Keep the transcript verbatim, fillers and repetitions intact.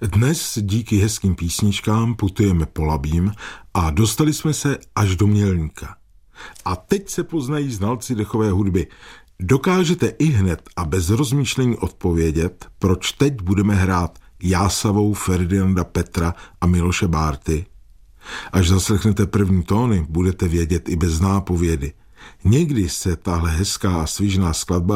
Dnes díky hezkým písničkám putujeme po Labím a dostali jsme se až do Mělníka. A teď se poznají znalci dechové hudby. Dokážete i hned a bez rozmýšlení odpovědět, proč teď budeme hrát Jásavou Ferdinanda Petra a Miloše Bárty? Až zaslechnete první tóny, budete vědět i bez nápovědy. Někdy se tahle hezká a svižná skladba